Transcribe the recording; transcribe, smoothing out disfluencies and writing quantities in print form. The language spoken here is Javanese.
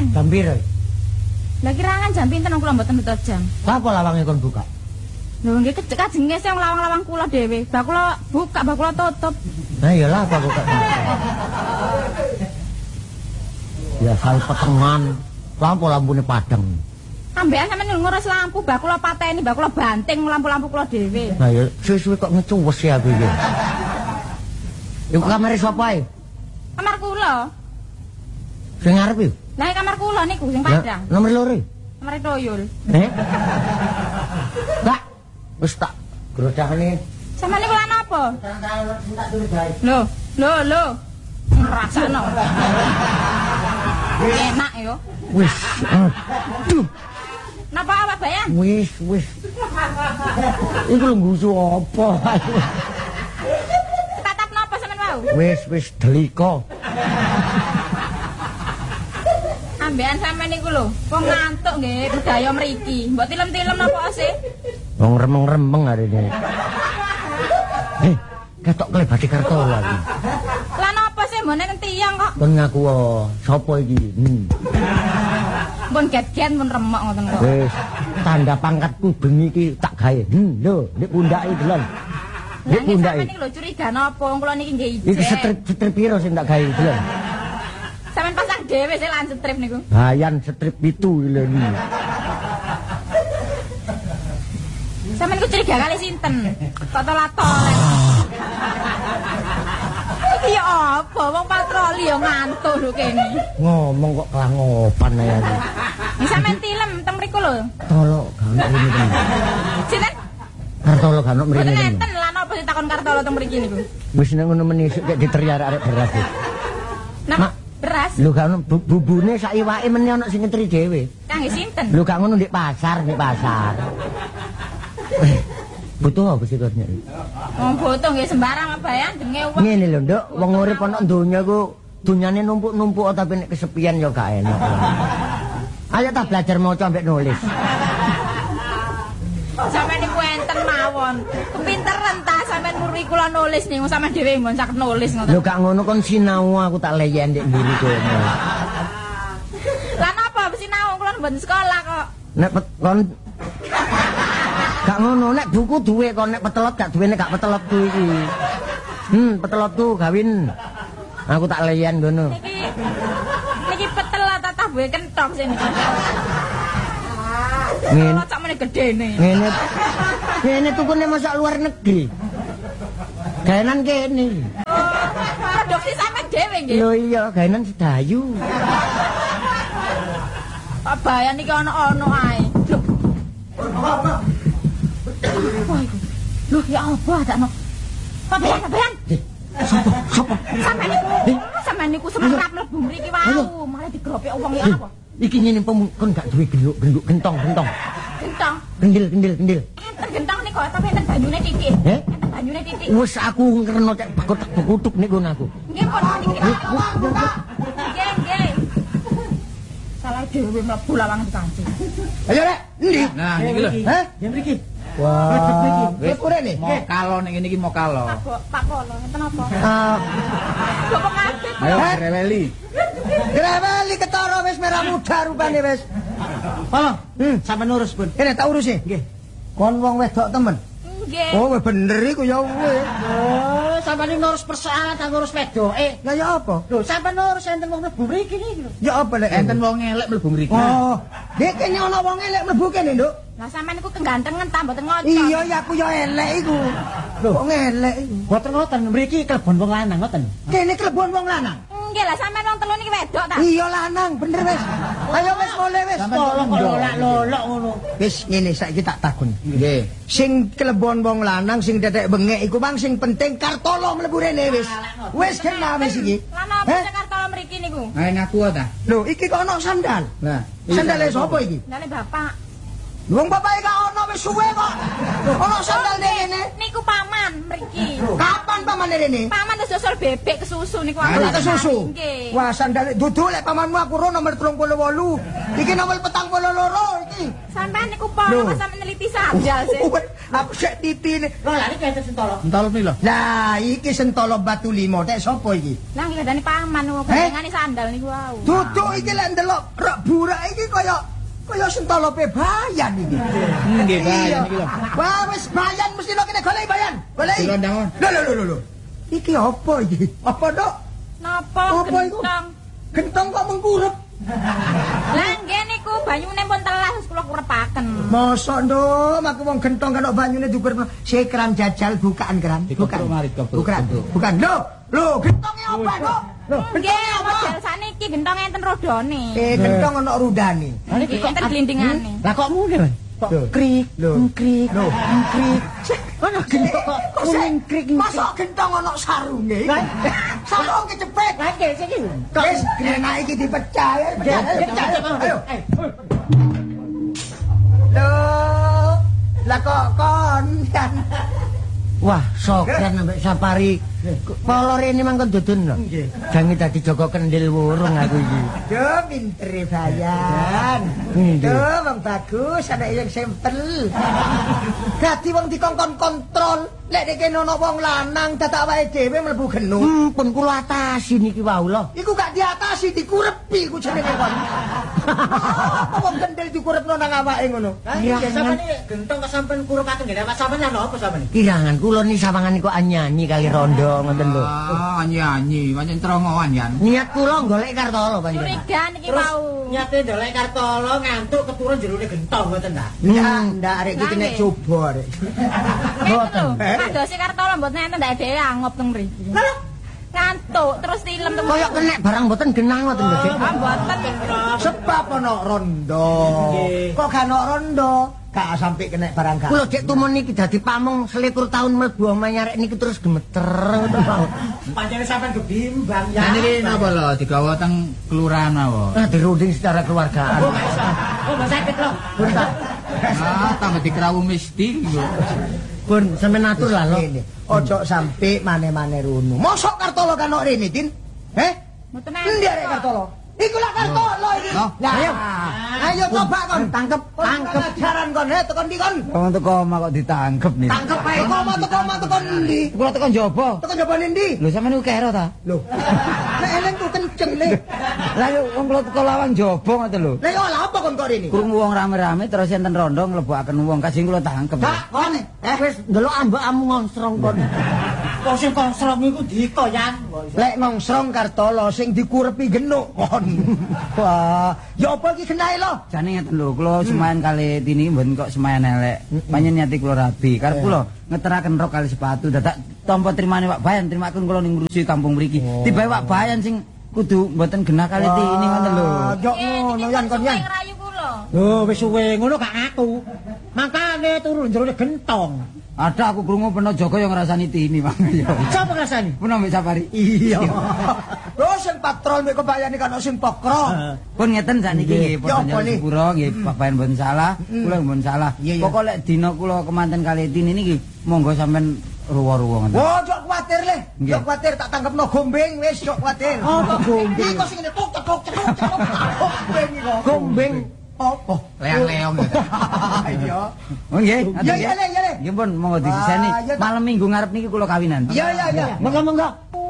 Jam piro? Lah kirangan jam pinten kula mboten beto jam. Apa lawange kon buka? Lho nggih kajenge sing lawang-lawang kula dhewe. Bah kula buka, bah kula tutup. Nah iyalah apa buka. Ya saya petengan. Lampu-lampune padang. Ambekan sampeyan ngurus lampu, bah kula pateni, bah kula banting lampu-lampu kula dhewe. Nah ya suwe-suwe kok ngecuwes ya aku iki. Iku kamare sapa ae? Kamar kula. Sing ngarep iki? Lah kamar kula niku sing padang. Nomor loro. Kamar toyol. Tak. Wis tak grodakne. Sampeyan niku lan apa? Lho. Ngrasakno. Enak yo. Wis. Aduh. Napa apa bayan? Wis. Iku lho ngusu apa? Tatap napa sampean wau? Wis delika. Ambekan sampean niku lho, wong ngantuk nggih budaya mriki. Mbok tilem-tilem napa sih? Wong remeng-remeng arene. Ketok klebate Kartolo iki. Lah napa sih mbone tiyang kok? Kon ngaku sapa iki? Pun get-get pun remok ngoten kok. Wis, tanda pangkatku bengi iki tak gawe. Lho, nek pundake delon. Nek pundake. Sampeyan niku lho curiga napa? Wong kula niki nggih Iki strip piro sing tak gawe delon? Sampeyan pasang dhewe sih lan strip niku. Bayan strip 7 lho iki. Sampeyan niku curiga kali sinten? Kok tolat-tolet. Iki ya apa? Wong patroli ya ngantuk lho kene. Ngomong kok kelangopan ae iki. Iki sampeyan tilem teng mriku lho. Tolo gak ngene iki. Sinten? Kartolo gak mrene. Mboten enten lan apa ditakon Kartolo teng mriki niku. Wis nek ngono menisuk kek diteriar arek beras. Napa? Beras. Lho gak ono bubune sak iwake meneh ono sing ngetri dhewe. Kangge sinten? Lho gak ngono ndek pasar. Butuh apa sih kornya? Wong butuh nggih sembarang bayan denge wong. Ngene lho, Nduk, wong urip ana donya ku dunyane numpuk-numpuk tapi nek kesepian ya gak enak. Ayo ta belajar maca ambek nulis. Sampeyan niku enten mawon. Kepinteran ta sampeyan murid kula nulis niku sampeyan dhewe mbon saged nulis ngoten. Lho gak ngono kon sinau aku tak leyen ndek mburi kono. Lah napa sinau kula mboten sekolah kok. Nek kon gak ngono, nek buku duwe kon nek petelot gak duwe nek gak petelot ku iki. Petelot tu gawin. Aku tak leyen ngono. Niki petelot tatah buwe kenthong sini. Ngene cak meneh gedene. Ngene tukune masak luar negeri. Gaenan kene. Produksi sampe dhewe nggih. Lho iya, gaenan sedayu. Pak Bayan iki ono-ono ae. Loh ya apa adakno? Pak Bayan. Sopo? Sampeyan niku semerap mlebu mriki wau, malah digropek wong ya apa? Iki ngene kon gak duwe genduk gentong. Gentong. Kendil. Enten gentong niku tapi enten banyune titik. Enten banyune titik. Wis aku ngerno cek kutuk niku aku. Nggih pun niki. Nggih. Salah dhewe mlebu lawang dikanci. Ayo rek, endi? Nah, niki lho. Hah? Ya mriki. Wah, wis kure nih. Mokalo ning ngene iki mokalo. Pak Polo, ngeten apa? Kok kaget. Ayo greweli. Greweli ketara wis merah muda rupane wis. Polo, sampeyan urus pun. Ini tak urus e. Nggih. Kon wong wedok temen. Nggih. Oh, bener iku ya wis. Oh, sampeyan ngurus persoalan tak ngurus wedoke. Lah ya apa? Lho, sampeyan urus enten wong mlebu mriki iki lho. Ya apa lek Enten wong elek mlebu mriki. Oh, nek kene ana wong elek mlebu kene, Nduk. Lah sampean niku kegantengan ta mboten ngocok. Iya ya aku ya elek iku. Lho, wong elek iku. Boten ngoten, mriki klebon wong lanang ngoten. Kene klebon wong lanang. Nggih lah sampean wong telu niki wedok ta? Iya lanang, bener wis. Ayo wis mulai wis. Tolong kok lolak ngono. Wis ngene saiki tak takon. Nggih. Sing klebon wong lanang sing tetek bengek iku bang sing penting Kartolo mlebu rene wis. Wis kena wis iki. Lah napa Jakarta mriki niku? Ayo ngaku ta. Lho, iki kok ana sandal. Lah, Sandale sapa iki? Ndale bapak. Wong bapake gak ono wis suwe kok. Ono sandal rene. Niku paman mriki. Kapan paman rene? Paman wis dosol bebek kesusu niku. Anak kesusu. Nggih. Wah, sandal dudu lek pamanmu aku ro nomor 38. Iki nomor 42 iki. Sampean niku pono sampe neliti sandal sih. Aku sik titine. Lho lha iki kaya sentolo. Entol piro? Lah, iki sentolo batu limo. Tek sapa iki? Lah iki kandhane paman kok bandingane sandal niku wau. Dudu iki lek ndelok rek burak iki kaya sentolo bayan iki. Nggih, bayan iki lho. Wah, wis bayan mesti lo kene golek bayan. Golek. Dilondangon. Lho. Iki apa iki? Apa, Dok? Napa Apa iku? gentong? Gentong kok mengkurep. Lah nggih niku banyune pun telas kula kurepaken. Mosok, Nduk, aku wong gentong kan banyune dikurep. Si keran jajal bukaan keran. Bukan. Bukan. Lho, gentonge apa, Dok? Lho, Nggih, model sakniki gentong enten rodone. Gentong ana rudane. Nggih, enten glindingane. Lah kok mune? Kok krik, krik, krik. Ana gentong kok kuning krik. Mosok gentong ana sarunge. Sarung kecepet. Lah iki siki. Wis grenak iki dipecah. Ayo. Loh, lah kok kon kan. Wah, sokan ambek safari. Polo rene mangkon dudun lho. Jange dadi Joko Kendil wurung aku iki. Yo pinter bayan. Yo wong bagus, ana yang simpel. Dadi wong dikongkon kontrol, lek nek kene ana wong lanang dadak awake dhewe mlebu genung. Pun kula atasi niki wau lho. Iku gak diatasi, dikurepi ku jenenge kon. Apa wong kendel dikurepno nang awake ngono? Iya, sampeyan gentong kok sampeyan kurupaken nggih. Mas sampeyan lho apa sampeyan? Kirangan kula ni sawangan niku anyanyi kali rondo ngoten lho. Ah, anyi-anyi, pancen trongoan yan. Niat kula golek kartolo panjenengan. Curiga niki Terus mau. nyate ndolek kartolo ngantuk keturun jerone gentong ngoten ta? Ndak arek iki nek coba arek. Mboten. Padose kartola mboten enten ndak dhewe angop teng mriki. Ngantuk terus tilem teng. Kayak kena barang mboten genah ngoten lho, Dik. Ah mboten. Sebab ana rondo. Kok gak ana rondo? Gak sampai kena barang gak. Kula cek tumun niki dadi pamung 21 tahun mlebu omah nyarek niki terus gemeter ngoten mau. Pancene sampeyan gebimbang ya. Nah niki napa lho digawa teng kelurahan mawon. Ah dirunding secara keluargaan. Oh, Mas sakit lho. Ah, tambah dikrawu mesti lho. Pun sampeyan atur lah lho. Ojo sampai mane-mane runu. Mosok kartolo kan kok rene, Din? Mboten Endi arek kartolo? Iku lah kartolo iki. Lah ayo. Ayo coba kon tangkep ajaran kon tekan ndi kon? Wong teko omah kok ditangkep nih. Tangkep ae kok teko ndi? Kula tekan jaba. Teko jabane ndi? Lho sampeyan niku kero ta? Lho. Nek eleng ku kenceng le. Lah yo wong kula teko lawang jaba ngoten lho. Lah yo lha apa kon kok rene? Krungu wong rame-rame terus enten rondo nglebokaken wong kasih kula tangkep. Kak, kon wis ndelok ambakmu ngonsrong kon. Kok sing konsrong iku dikoyan. Lek ngongsrong kartolo sing dikurepi genuk kon. Wah, ya apa iki genahe lho? Jane ngeten lho, kula semayan kali tini mboten kok semayan elek. Panjenengan niati kula rabi. Karep kula ngeteraken rok kali sepatu dadak tampa trimane Pak Bayan, trimaken kula ning ngurusi kampung mriki. Tibae Pak Bayan sing kudu mboten genah kali tini ngoten lho. Yo ngono yan kon yan. Rayu kula. Lho wis suwe ngono gak ngaku. Makane turu jerone gentong. Ada aku krungu peno Joko yang ngrasani tini Bang. Sapa ngrasani? Peno mbek Safari. Iya. Lho sing patrol mek kebayane kan sing pokro. Pun ngeten sakniki nggih Pak Sepuro nggih Pak Bayan mboten salah, kula mboten salah. Pokok lek dina kula kemanten kali tini niki monggo sampean ruwa-ruwa ngoten. Oh, jok kuwatir le. Jok kuwatir tak tangkepno gombeng wis jok kuwatir. Apa gombeng? Iki kok sing ngene tok gombeng iki kok. Gombeng. Apa? Leang-leong. Iya. Oh nggih, Ya ya le. nggih pun monggo disiseni. Malam Minggu ngarep niki kula kawinan. Iya. Monggo.